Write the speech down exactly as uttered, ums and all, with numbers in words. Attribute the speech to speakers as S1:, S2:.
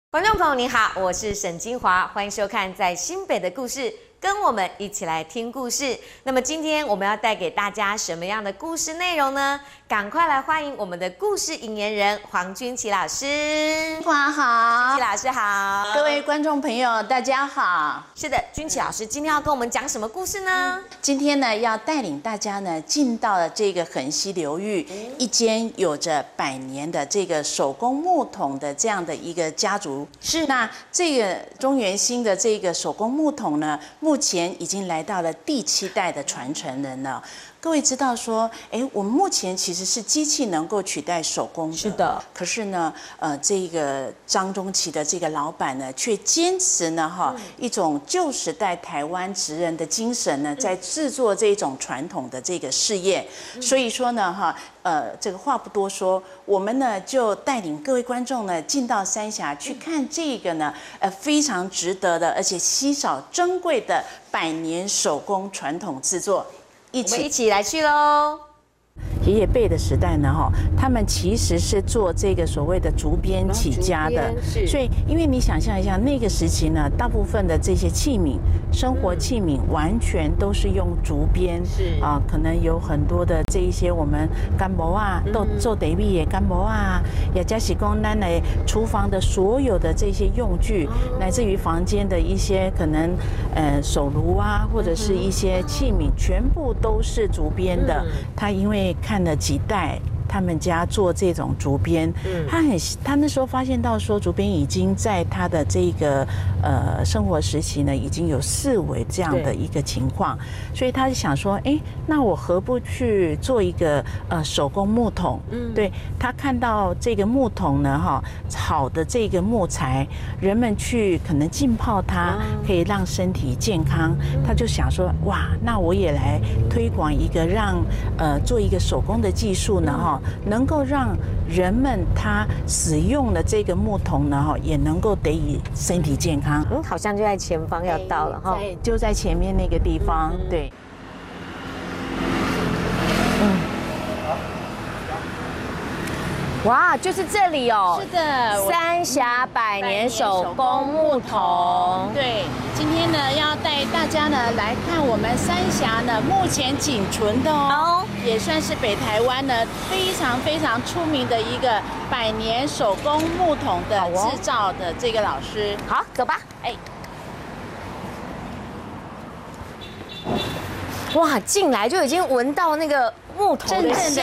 S1: 观众朋友您好，我是沈金华，欢迎收看在新北的故事，跟我们一起来听故事。那么今天我们要带给大家什么样的故事内容呢？赶快来欢迎我们的故事引言人黄君琪老师。
S2: 花好，
S1: 君琪老师好，
S2: 各位观众朋友大家好。
S1: 是的，君琪老师今天要跟我们讲什么故事呢？嗯、
S2: 今天呢要带领大家呢进到了这个横溪流域，嗯、一间有着百年的这个手工木桶的这样的一个家族。是，那这个中元兴的这个手工木桶呢，目前已经来到了第七代的传承人了。各位知道说，哎，我们目前其实是机器能够取代手工的，
S1: 是的。
S2: 可是呢，呃，这个张中奇的这个老板呢，却坚持呢，哈，嗯、一种旧时代台湾职人的精神呢，在制作这种传统的这个事业。嗯、所以说呢，哈，呃，这个话不多说，我们呢就带领各位观众呢进到三峡去看这个呢，呃，非常值得的，而且稀少珍贵的百年手工传统制作。一起，
S1: 我们一起来去喽！
S2: 爷爷辈的时代呢，哈，他们其实是做这个所谓的竹编起家的，所以，因为你想象一下，那个时期呢，大部分的这些器皿，生活器皿完全都是用竹编，是啊，可能有很多的这一些我们干模啊，都做得米也干模啊，也加起工单来厨房的所有的这些用具，乃至于房间的一些可能呃手炉啊，或者是一些器皿，全部都是竹编的。他因为看了几代，他们家做这种竹编，嗯、他很他那时候发现到说，竹编已经在他的这个呃生活时期呢，已经有四维这样的一个情况，所以他就想说，哎，那我何不去做一个呃手工木桶？嗯，对他看到这个木桶呢，哈，好的这个木材，人们去可能浸泡它，可以让身体健康，嗯、他就想说，哇，那我也来推广一个让呃做一个手工的技术呢，哈。能够让人们他使用的这个木桶呢，哈，也能够得以身体健康。
S1: 嗯，好像就在前方要到了哈，
S2: 就在前面那个地方，嗯、对。
S1: 嗯。哇，就是这里哦。
S2: 是的，
S1: 三峡百年手工木桶。
S2: 对，今天呢要带大家呢来看我们三峡呢目前仅存的哦，也算是北台湾呢非常非常出名的一个百年手工木桶的制造的这个老师。
S1: 好，走吧。哎。哇，进来就已经闻到那个木头的香